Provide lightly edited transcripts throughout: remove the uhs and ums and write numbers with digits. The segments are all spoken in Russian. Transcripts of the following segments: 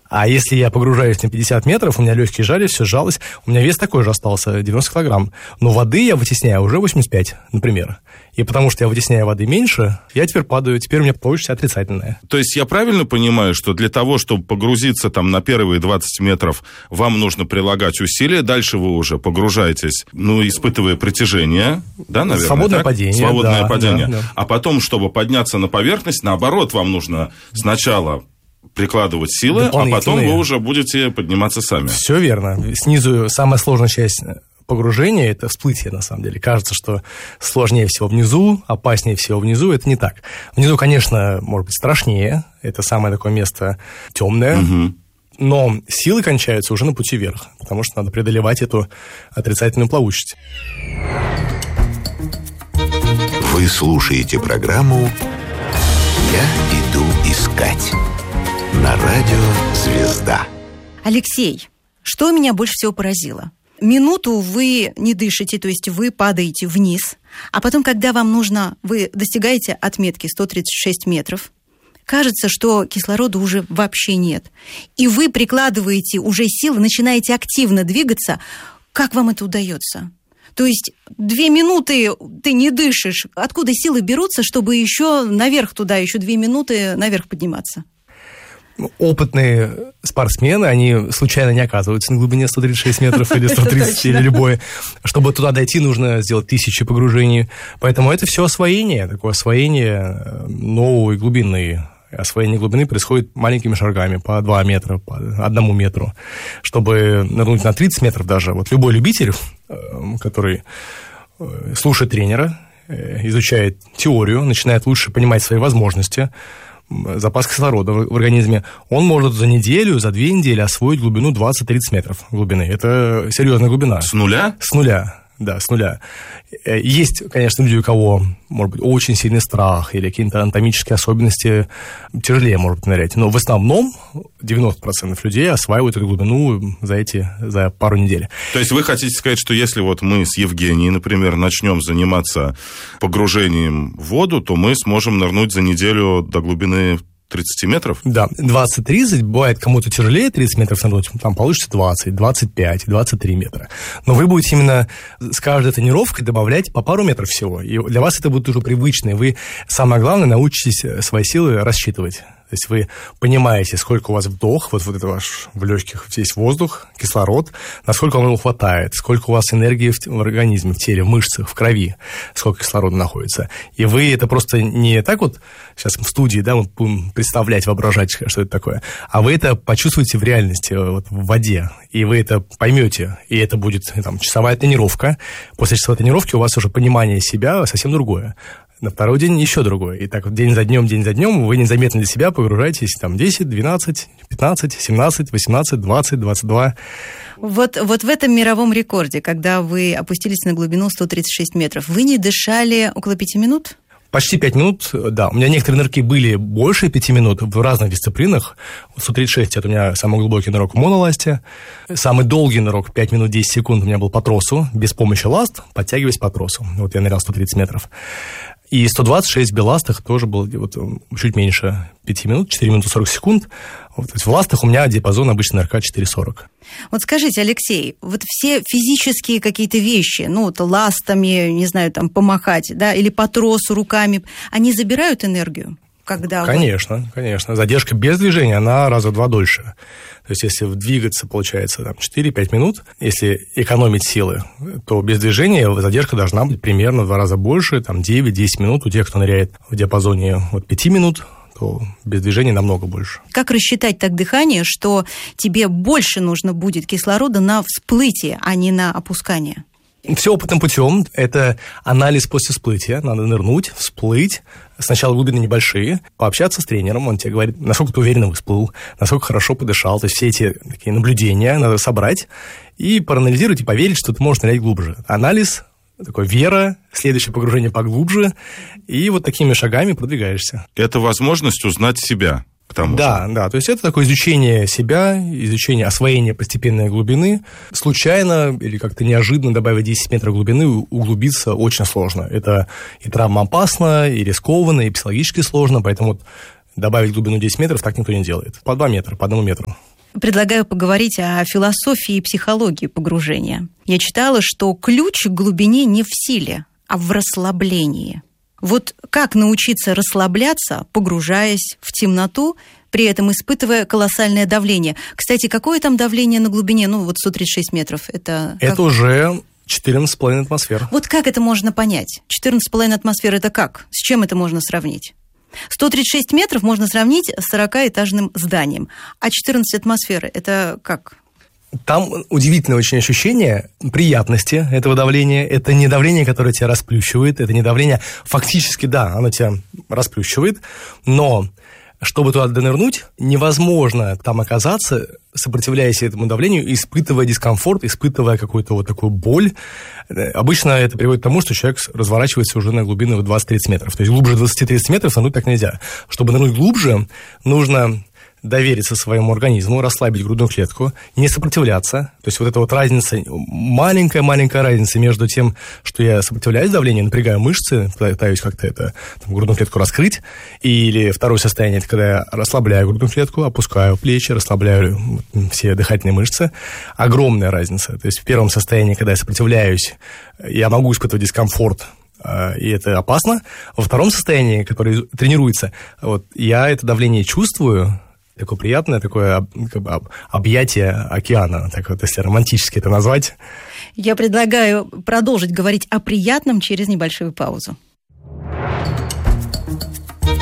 А если я погружаюсь на 50 метров, у меня легкие сжались, все сжалось, у меня вес такой же остался, 90 килограмм. Но воды я вытесняю уже 85, например. И потому что я вытесняю воды меньше, я теперь падаю, теперь у меня получится отрицательное. То есть я правильно понимаю, что для того, чтобы погрузиться там на первые 20 метров, вам нужно прилагать усилия, дальше вы уже погружаетесь, испытывая притяжение, да, наверное? Свободное падение. Свободное падение. Да. А потом, чтобы подняться на поверхность, наоборот, вам нужно сначала прикладывать силы, а потом вы уже будете подниматься сами. Все верно. Снизу самая сложная часть погружения – это всплытие, на самом деле. Кажется, что сложнее всего внизу, опаснее всего внизу. Это не так. Внизу, конечно, может быть страшнее. Это самое такое место темное. Угу. Но силы кончаются уже на пути вверх, потому что надо преодолевать эту отрицательную плавучесть. Вы слушаете программу «Я иду искать» на радио «Звезда». Алексей, что меня больше всего поразило? Минуту вы не дышите, то есть вы падаете вниз, а потом, когда вам нужно, вы достигаете отметки 136 метров, кажется, что кислорода уже вообще нет. И вы прикладываете уже силы, начинаете активно двигаться. Как вам это удается? То есть 2 минуты ты не дышишь. Откуда силы берутся, чтобы еще наверх туда, еще 2 минуты наверх подниматься? Опытные спортсмены, они случайно не оказываются на глубине 136 метров или 130, или любое. Чтобы туда дойти, нужно сделать 1000 погружений. Поэтому это все освоение, такое освоение новой глубины. Освоение глубины происходит маленькими шагами, по 2 метра, по 1 метру. Чтобы нырнуть на 30 метров даже, вот любой любитель, который слушает тренера, изучает теорию, начинает лучше понимать свои возможности, запас кислорода в организме, он может за неделю, за 2 недели освоить глубину 20-30 метров глубины. Это серьезная глубина. С нуля? С нуля, да, с нуля. Есть, конечно, люди, у кого, может быть, очень сильный страх или какие-то анатомические особенности, тяжелее может нырять. Но в основном 90% людей осваивают эту глубину за пару недель. То есть вы хотите сказать, что если вот мы с Евгенией, например, начнем заниматься погружением в воду, то мы сможем нырнуть за неделю до глубины 30 метров? Да, 20-30, бывает кому-то тяжелее 30 метров нырнуть, там получится 20, 25, 23 метра. Но вы будете именно с каждой тренировкой добавлять по пару метров всего. И для вас это будет уже привычно, и вы, самое главное, научитесь свои силы рассчитывать. То есть вы понимаете, сколько у вас вдох, вот это ваш в легких здесь воздух, кислород, насколько вам его хватает, сколько у вас энергии в организме, в теле, в мышцах, в крови, сколько кислорода находится. И вы это просто не так вот, сейчас в студии, да, мы будем представлять, воображать, что это такое, а вы это почувствуете в реальности, вот, в воде, и вы это поймете, и это будет там, часовая тренировка. После часовой тренировки у вас уже понимание себя совсем другое. На второй день еще другой. И так вот день за днем вы незаметно для себя погружаетесь там 10, 12, 15, 17, 18, 20, 22. Вот в этом мировом рекорде, когда вы опустились на глубину 136 метров, вы не дышали около 5 минут? Почти 5 минут, да. У меня некоторые нырки были больше 5 минут в разных дисциплинах. 136 – это у меня самый глубокий нырок в моноласте. Самый долгий нырок, 5 минут 10 секунд, у меня был по тросу, без помощи ласт, подтягиваясь по тросу. Вот я нырял 130 метров. И 126 в беластах тоже было вот, чуть меньше 5 минут, 4 минуты 40 секунд. Вот, то есть в ластах у меня диапазон обычно нырка 4,40. Вот скажите, Алексей, вот все физические какие-то вещи, вот ластами, не знаю, там помахать, да, или по тросу руками, они забирают энергию? Когда конечно. Задержка без движения, она раза в 2 дольше. То есть, если двигаться, получается, 4-5 минут, если экономить силы, то без движения задержка должна быть примерно в 2 раза больше, 9-10 минут. У тех, кто ныряет в диапазоне 5 минут, то без движения намного больше. Как рассчитать так дыхание, что тебе больше нужно будет кислорода на всплытие, а не на опускание? Все опытным путем. Это анализ после всплытия. Надо нырнуть, всплыть. Сначала глубины небольшие, пообщаться с тренером. Он тебе говорит, насколько ты уверенно всплыл, насколько хорошо подышал. То есть все эти такие наблюдения надо собрать и проанализировать и поверить, что ты можешь нырять глубже. Анализ, такой вера, следующее погружение поглубже. И вот такими шагами продвигаешься. Это возможность узнать себя. Да, то есть это такое изучение себя, изучение освоения постепенной глубины. Случайно или как-то неожиданно добавить 10 метров глубины, углубиться очень сложно. Это и травмоопасно, и рискованно, и психологически сложно, поэтому добавить глубину 10 метров так никто не делает. По 2 метра, по 1 метру. Предлагаю поговорить о философии и психологии погружения. Я читала, что ключ к глубине не в силе, а в расслаблении. Вот как научиться расслабляться, погружаясь в темноту, при этом испытывая колоссальное давление? Кстати, какое там давление на глубине? 136 метров. Это уже 14,5 атмосфер. Вот как это можно понять? 14,5 атмосфер – это как? С чем это можно сравнить? 136 метров можно сравнить с 40-этажным зданием. А 14 атмосфер – это как? Там удивительное очень ощущение приятности этого давления. Это не давление, которое тебя расплющивает, это не давление... Фактически, да, оно тебя расплющивает, но чтобы туда донырнуть, невозможно там оказаться, сопротивляясь этому давлению, испытывая дискомфорт, испытывая какую-то вот такую боль. Обычно это приводит к тому, что человек разворачивается уже на глубины в 20-30 метров. То есть глубже 20-30 метров нырнуть так нельзя. Чтобы нырнуть глубже, нужно довериться своему организму, расслабить грудную клетку, не сопротивляться. То есть вот эта вот разница, маленькая разница между тем, что я сопротивляюсь давлению, напрягаю мышцы, пытаюсь как-то грудную клетку раскрыть, или второе состояние, это когда я расслабляю грудную клетку, опускаю плечи, расслабляю все дыхательные мышцы. Огромная разница. То есть в первом состоянии, когда я сопротивляюсь, я могу испытывать дискомфорт, и это опасно. Во втором состоянии, которое тренируется, я это давление чувствую, такое приятное, такое объятие океана, так вот, если романтически это назвать. Я предлагаю продолжить говорить о приятном через небольшую паузу. 1,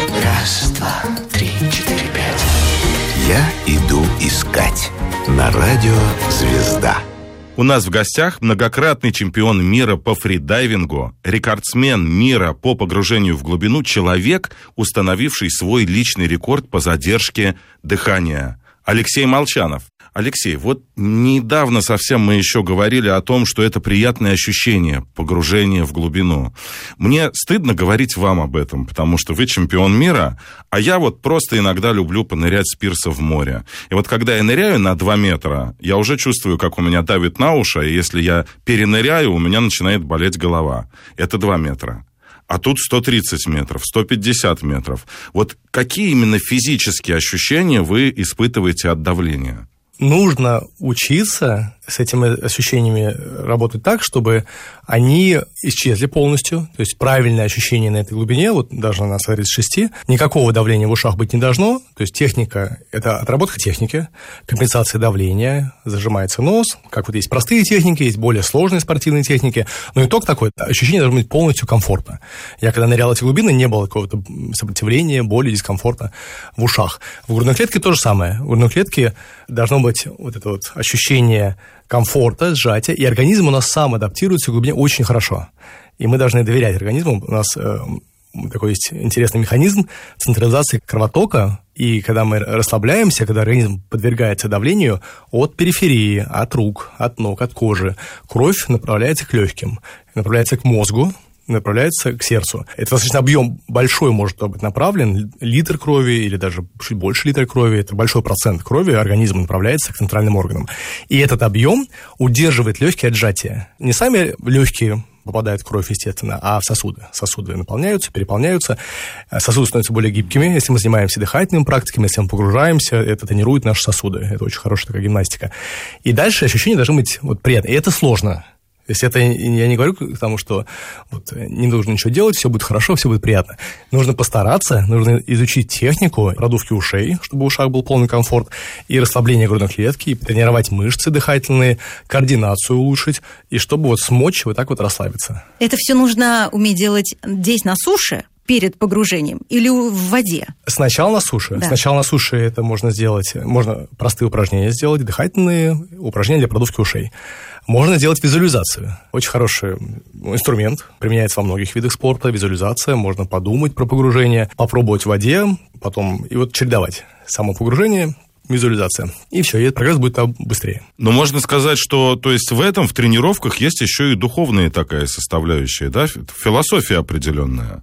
2, 3, 4, 5. Я иду искать. На радио «Звезда». У нас в гостях многократный чемпион мира по фридайвингу, рекордсмен мира по погружению в глубину, человек, установивший свой личный рекорд по задержке дыхания. Алексей Молчанов. Алексей, вот недавно совсем мы еще говорили о том, что это приятное ощущение погружения в глубину. Мне стыдно говорить вам об этом, потому что вы чемпион мира, а я вот просто иногда люблю понырять с пирса в море. И вот когда я ныряю на 2 метра, я уже чувствую, как у меня давит на уши, и если я переныряю, у меня начинает болеть голова. Это 2 метра. А тут 130 метров, 150 метров. Вот какие именно физические ощущения вы испытываете от давления? Нужно учиться с этими ощущениями работать так, чтобы они исчезли полностью. То есть правильное ощущение на этой глубине, вот даже на 136, никакого давления в ушах быть не должно. То есть техника – это отработка техники, компенсация давления, зажимается нос. Как вот есть простые техники, есть более сложные спортивные техники. Но итог такой – ощущение должно быть полностью комфортно. Я когда нырял эти глубины, не было какого-то сопротивления, боли, дискомфорта в ушах. В грудной клетке то же самое. В грудной клетке должно быть вот это вот ощущение комфорта, сжатия, и организм у нас сам адаптируется к глубине очень хорошо. И мы должны доверять организму. У нас такой есть интересный механизм централизации кровотока, и когда мы расслабляемся, когда организм подвергается давлению от периферии, от рук, от ног, от кожи, кровь направляется к легким, направляется к мозгу, направляется к сердцу. Это достаточно объем большой может быть направлен, литр крови или даже чуть больше литра крови, это большой процент крови организма направляется к центральным органам. И этот объем удерживает легкие от сжатия. Не сами легкие попадает кровь, естественно, а в сосуды. Сосуды наполняются, переполняются, сосуды становятся более гибкими. Если мы занимаемся дыхательными практиками, если мы погружаемся, это тренирует наши сосуды. Это очень хорошая такая гимнастика. И дальше ощущения должны быть приятные. И это сложно. То есть это я не говорю к тому, что не нужно ничего делать, все будет хорошо, все будет приятно. Нужно постараться, нужно изучить технику продувки ушей, чтобы в ушах был полный комфорт, и расслабление грудной клетки, и тренировать мышцы дыхательные, координацию улучшить, и чтобы смочь вот так вот расслабиться. Это все нужно уметь делать здесь, на суше, перед погружением или в воде? Сначала на суше. Да. Сначала на суше это можно сделать, можно простые упражнения сделать, дыхательные упражнения для продувки ушей. Можно сделать визуализацию. Очень хороший инструмент, применяется во многих видах спорта. Визуализация, можно подумать про погружение, попробовать в воде, потом и чередовать само погружение, визуализация. И все, и прогресс будет быстрее. Но можно сказать, что то есть в тренировках есть еще и духовная такая составляющая, да? Философия определенная.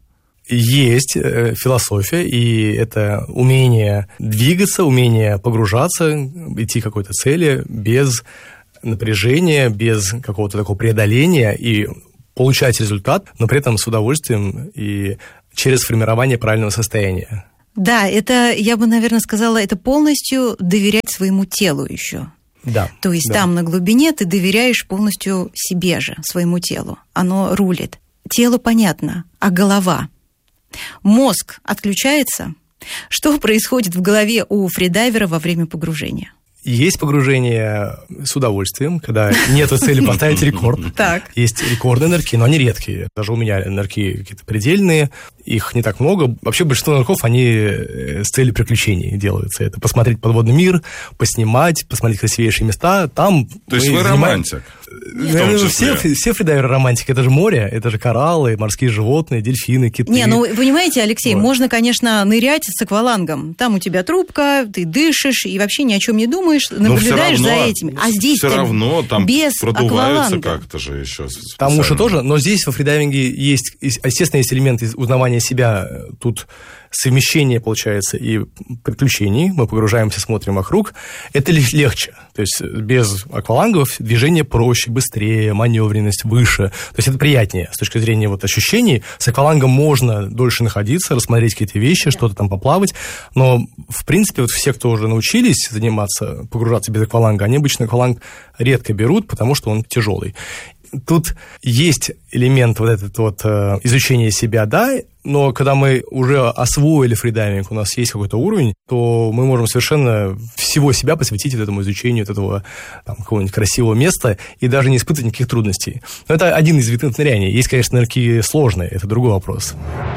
Есть философия, и это умение двигаться, умение погружаться, идти к какой-то цели без напряжения, без какого-то такого преодоления и получать результат, но при этом с удовольствием и через формирование правильного состояния. Да, это, я бы, наверное, сказала, это полностью доверять своему телу еще. Да. То есть там на глубине ты доверяешь полностью себе же, своему телу. Оно рулит. Тело понятно, а голова? Мозг отключается? Что происходит в голове у фридайвера во время погружения? Есть погружение с удовольствием, когда нет цели поставить рекорд. Так. Есть рекордные нырки, но они редкие. Даже у меня нырки какие-то предельные, их не так много. Вообще большинство нырков, они с целью приключений делаются. Это посмотреть подводный мир, поснимать, посмотреть красивейшие места. Там то есть вы романтик? Все фридайверы романтики. Это же море, это же кораллы, морские животные, дельфины, киты. Не, ну вы понимаете, Алексей, можно, конечно, нырять с аквалангом. Там у тебя трубка, ты дышишь и вообще ни о чем не думаешь, наблюдаешь за этими. А здесь все равно там без продуваются акваланга. как-то же еще. Там уши тоже, но здесь во фридайвинге есть, естественно, есть элемент узнавания себя. Тут совмещение, получается, и приключений. Мы погружаемся, смотрим вокруг. Это легче. То есть без аквалангов движение проще, быстрее, маневренность выше. То есть это приятнее с точки зрения вот ощущений. С аквалангом можно дольше находиться, рассмотреть какие-то вещи, что-то там поплавать. Но, в принципе, вот все, кто уже научились заниматься, погружаться без акваланга, они обычно акваланг редко берут, потому что он тяжелый. Тут есть элемент вот этот вот изучения себя, да, но когда мы уже освоили фридайвинг, у нас есть какой-то уровень, то мы можем совершенно всего себя посвятить этому изучению этого там, какого-нибудь красивого места и даже не испытывать никаких трудностей. Но это один из видов ныряния. Есть, конечно, нырки сложные, это другой вопрос.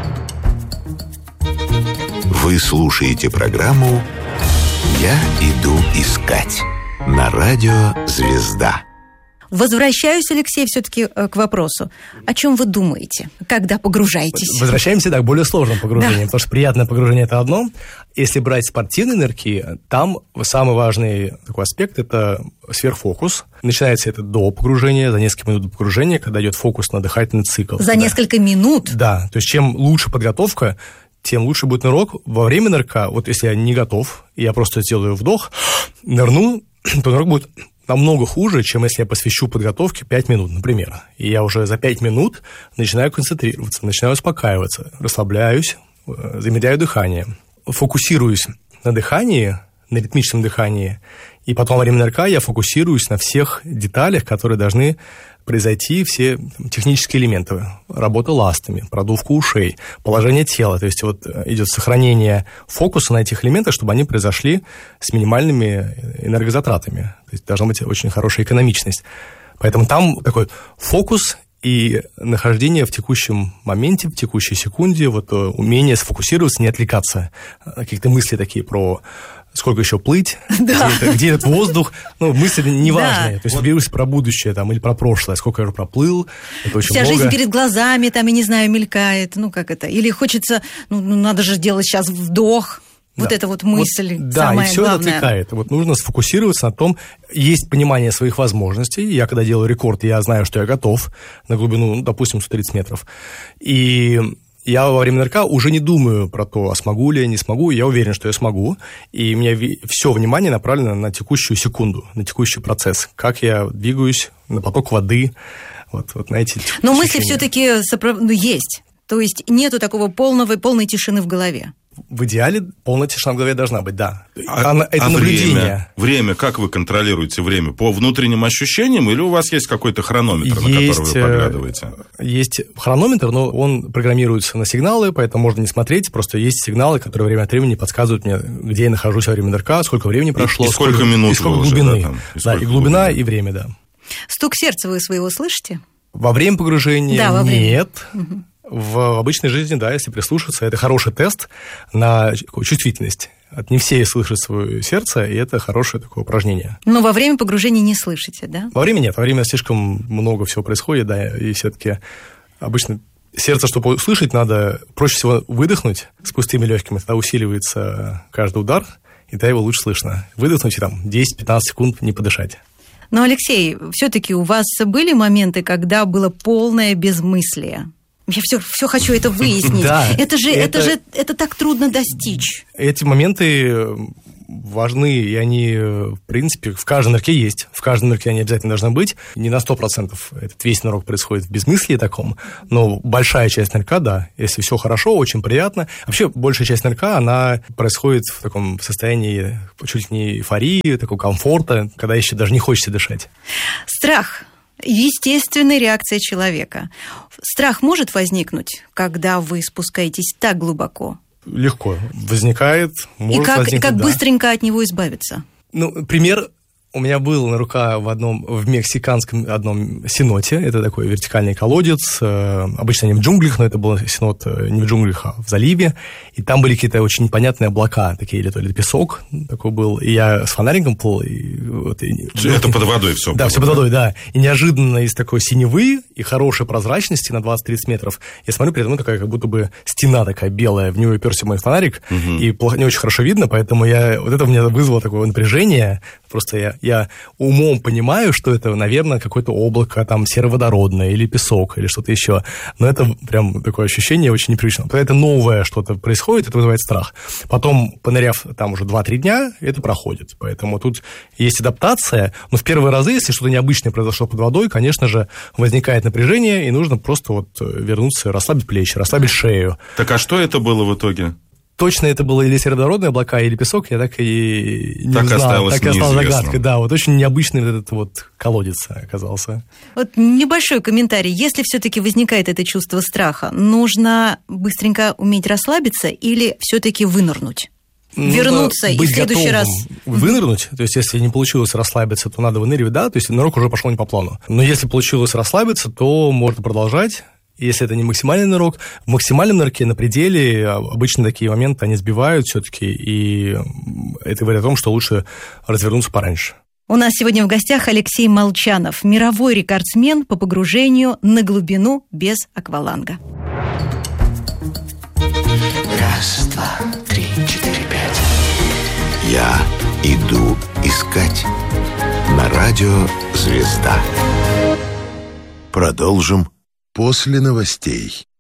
Вы слушаете программу «Я иду искать» на радио «Звезда». Возвращаюсь, Алексей, все-таки к вопросу. О чем вы думаете, когда погружаетесь? Возвращаемся, к более сложному погружению, потому что приятное погружение – это одно. Если брать спортивные нырки, там самый важный такой аспект – это сверхфокус. Начинается это до погружения, за несколько минут до погружения, когда идет фокус на дыхательный цикл. За несколько минут? Да, то есть чем лучше подготовка, тем лучше будет нырок. Во время нырка, вот если я не готов, и я просто сделаю вдох, нырну, то нырок будет намного хуже, чем если я посвящу подготовке 5 минут, например. И я уже за 5 минут начинаю концентрироваться, начинаю успокаиваться, расслабляюсь, замедляю дыхание, фокусируюсь на дыхании, на ритмичном дыхании, и потом во время нырка я фокусируюсь на всех деталях, которые должны произойти, все технические элементы. Работа ластами, продувка ушей, положение тела. То есть вот идет сохранение фокуса на этих элементах, чтобы они произошли с минимальными энергозатратами. То есть должна быть очень хорошая экономичность. Поэтому там такой фокус и нахождение в текущем моменте, в текущей секунде, вот умение сфокусироваться, не отвлекаться. Какие-то мысли такие про сколько еще плыть, да. где этот воздух. Ну, мысли неважные. Да. То есть вирус про будущее там, или про прошлое, сколько я уже проплыл. Это очень вся много. Жизнь перед глазами, там, я не знаю, мелькает. Ну, как это? Или хочется, ну надо же сделать сейчас вдох. Да. Вот эта вот мысль, вот, самое главное. Да, и все это отвлекает. Вот нужно сфокусироваться на том, есть понимание своих возможностей. Я когда делаю рекорд, я знаю, что я готов на глубину, ну, допустим, 130 метров. И я во время нырка уже не думаю про то, а смогу ли я, не смогу. Я уверен, что я смогу. И у меня все внимание направлено на текущую секунду, на текущий процесс. Как я двигаюсь, на поток воды. Вот на эти Но мысли все-таки есть. То есть нету такого полной тишины в голове. В идеале полная тишина в голове должна быть, да. Это наблюдение. Время, как вы контролируете время? По внутренним ощущениям или у вас есть какой-то хронометр, на который вы поглядываете? Есть хронометр, но он программируется на сигналы, поэтому можно не смотреть, просто есть сигналы, которые время от времени подсказывают мне, где я нахожусь во время нырка, сколько времени прошло. И сколько минут. И сколько глубины. Да, и глубина, и время, да. Стук сердца вы своего слышите? Во время погружения да, во время. Нет. Угу. В обычной жизни, да, если прислушаться, это хороший тест на чувствительность. Не все слышат свое сердце, и это хорошее такое упражнение. Но во время погружения не слышите, да? Во время нет, во время слишком много всего происходит, да, и все-таки обычно сердце, чтобы услышать, надо проще всего выдохнуть с пустыми легкими, тогда усиливается каждый удар, и тогда его лучше слышно. Выдохнуть и там 10-15 секунд не подышать. Но, Алексей, все-таки у вас были моменты, когда было полное безмыслие? Я все хочу это выяснить. Да, это так трудно достичь. Эти моменты важны, и они, в принципе, в каждом нырке есть. В каждом нырке они обязательно должны быть. Не на 100% этот весь нырок происходит в безмыслии таком, но большая часть нырка, да. Если все хорошо, очень приятно. Вообще, большая часть нырка, она происходит в таком состоянии чуть не эйфории, такого комфорта, когда еще даже не хочется дышать. Страх. Естественная реакция человека. Страх может возникнуть, когда вы спускаетесь так глубоко? Легко. Возникает, может возникнуть, и как да. Быстренько от него избавиться? Пример у меня был на руках в мексиканском одном сеноте. Это такой вертикальный колодец. Обычно не в джунглях, но это был сенот не в джунглях, а в заливе. И там были какие-то очень непонятные облака, такие или песок такой был. И я с фонариком плыл. Это под водой все было? Да, все под водой, да. И неожиданно из такой синевы и хорошей прозрачности на 20-30 метров я смотрю, передо мной такая как будто бы стена такая белая. В нее уперся мой фонарик, и не очень хорошо видно, поэтому это у меня вызвало такое напряжение. Просто я умом понимаю, что это, наверное, какое-то облако там сероводородное или песок, или что-то еще. Но это прям такое ощущение очень непривычное. Когда это новое что-то происходит, это вызывает страх. Потом, поныряв там уже 2-3 дня, это проходит. Поэтому тут есть адаптация. Но в первые разы, если что-то необычное произошло под водой, конечно же, возникает напряжение, и нужно просто вернуться, расслабить плечи, расслабить шею. Так а что это было в итоге? Точно это было или сероводородные облака, или песок, я так и не знал. Так и осталась загадкой. Да, очень необычный этот колодец оказался. Небольшой комментарий. Если все-таки возникает это чувство страха, нужно быстренько уметь расслабиться или все-таки вынырнуть? Вернуться и в следующий раз... Вынырнуть, то есть если не получилось расслабиться, то надо выныривать, да, то есть нырок уже пошел не по плану. Но если получилось расслабиться, то можно продолжать. Если это не максимальный нырок, в максимальном нырке на пределе обычно такие моменты, они сбивают все-таки, и это говорит о том, что лучше развернуться пораньше. У нас сегодня в гостях Алексей Молчанов, мировой рекордсмен по погружению на глубину без акваланга. 1, 2, 3, 4, 5. Я иду искать. На радио «Звезда». Продолжим после новостей.